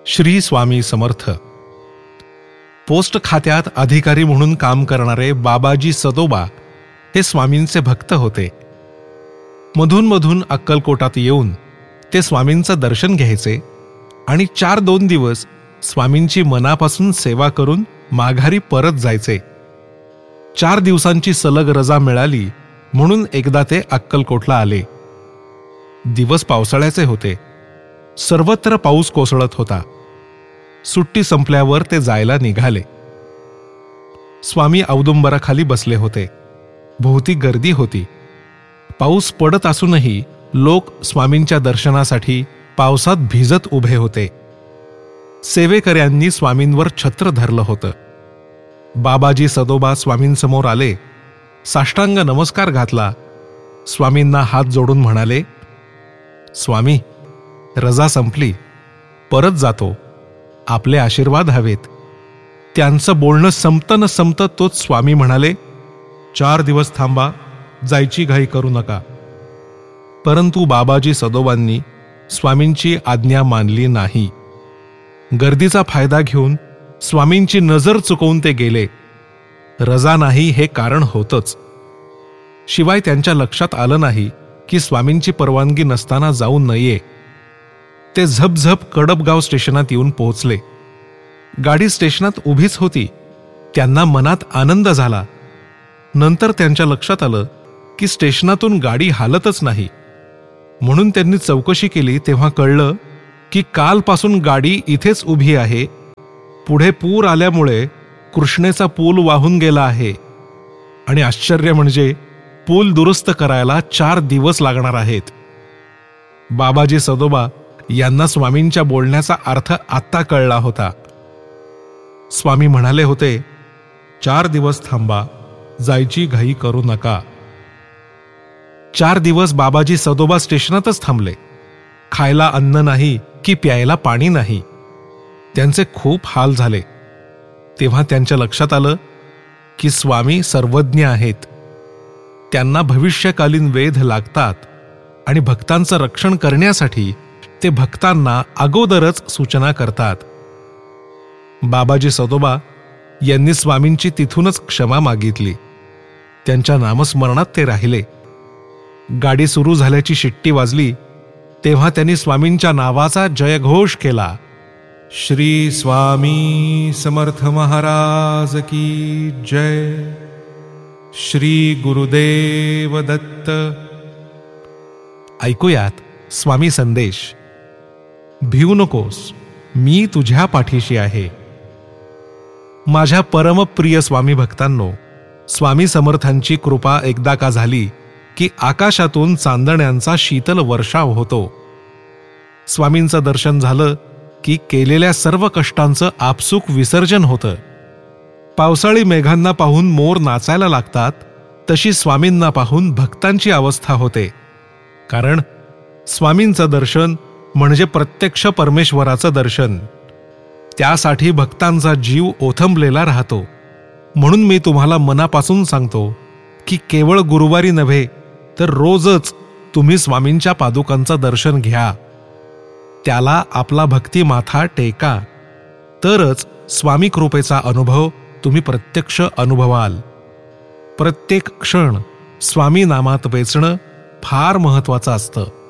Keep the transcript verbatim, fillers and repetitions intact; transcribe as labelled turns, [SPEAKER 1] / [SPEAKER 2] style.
[SPEAKER 1] Shri Swami Samarth. Post खात्यात अधिकारी म्हणून काम करणारे बाबाजी सदोबा हे स्वामींचे भक्त होते. मधून मधून अक्कलकोटात येऊन ते स्वामींचं दर्शन घ्यायचे आणि चार दोन दिवस स्वामींची मनापासून सेवा करून माघारी परत जायचे. चार दिवसांची सलग रजा मिळाली म्हणून एकदा ते अक्कलकोटला आले. दिवस पावसाळ्याचे होते. सर्वत्र पाऊस कोसळत होता. सुट्टी संपल्यावर ते जायला निघाले. स्वामी औदुंबराखाली बसले होते. भोवती गर्दी होती. पाऊस पडत असूनही लोक स्वामींच्या दर्शनासाठी पावसात भिजत उभे होते. सेवेकऱ्यांनी स्वामींवर छत्र धरलं होतं. बाबाजी सदोबा स्वामींसमोर आले. साष्टांग नमस्कार घातला. स्वामींना हात जोडून म्हणाले, स्वामी, रजा संपली, परत जातो, आपले आशीर्वाद हवेत. त्यांचं बोलणं संपत न संपत तोच स्वामी म्हणाले, चार दिवस थांबा, जायची घाई करू नका. परंतु बाबाजी सदोबांनी स्वामींची आज्ञा मानली नाही. गर्दीचा फायदा घेऊन स्वामींची नजर चुकवून ते गेले. रजा नाही हे कारण होतंच. शिवाय त्यांच्या लक्षात आलं नाही की स्वामींची परवानगी नसताना जाऊ नये. ते झपझप कडपगाव स्टेशनात येऊन पोहोचले. गाडी स्टेशनात उभीच होती. त्यांना मनात आनंद झाला. नंतर त्यांच्या लक्षात आलं की स्टेशनातून गाडी हालतच नाही. म्हणून त्यांनी चौकशी केली तेव्हा कळलं की कालपासून गाडी इथेच उभी आहे. पुढे पूर आल्यामुळे कृष्णेचा पूल वाहून गेला आहे आणि आश्चर्य म्हणजे पूल दुरुस्त करायला चार दिवस लागणार आहेत. बाबाजी सदोबा यांना स्वामींच्या बोलण्याचा अर्थ आत्ता कळला होता. स्वामी म्हणाले होते, चार दिवस थांबा, जायची घाई करू नका. चार दिवस बाबाजी सदोबा स्टेशनातच थांबले. खायला अन्न नाही की प्यायला पाणी नाही. त्यांचे खूप हाल झाले. तेव्हा त्यांच्या लक्षात आलं की स्वामी सर्वज्ञ आहेत. त्यांना भविष्यकालीन वेध लागतात आणि भक्तांचं रक्षण करण्यासाठी ते भक्तांना अगोदरच सूचना करतात. बाबाजी सदोबा यांनी स्वामींची तिथूनच क्षमा मागितली. त्यांच्या नामस्मरणात ते राहिले. गाडी सुरू झाल्याची शिट्टी वाजली तेव्हा त्यांनी स्वामींच्या नावाचा जयघोष केला. श्री स्वामी समर्थ महाराज की जय. श्री गुरुदेव दत्त. ऐकूयात स्वामी संदेश. भिवू नकोस, मी तुझ्या पाठीशी आहे. माझ्या परमप्रिय स्वामी भक्तांनो, स्वामी समर्थांची कृपा एकदा का झाली की आकाशातून चांदण्यांचा शीतल वर्षाव होतो. स्वामींचं दर्शन झालं की केलेल्या सर्व कष्टांचं आपसूक विसर्जन होतं. पावसाळी मेघांना पाहून मोर नाचायला लागतात तशी स्वामींना पाहून भक्तांची अवस्था होते. कारण स्वामींचं दर्शन म्हणजे प्रत्यक्ष परमेश्वराचं दर्शन. त्यासाठी भक्तांचा जीव ओथंबलेला राहतो. म्हणून मी तुम्हाला मनापासून सांगतो की केवळ गुरुवारी नव्हे तर रोजच तुम्ही स्वामींच्या पादुकांचं दर्शन घ्या. त्याला आपला भक्ती माथा टेका. तरच स्वामी कृपेचा अनुभव तुम्ही प्रत्यक्ष अनुभवाल. प्रत्येक क्षण स्वामी नामात वेचणं फार महत्वाचं असतं.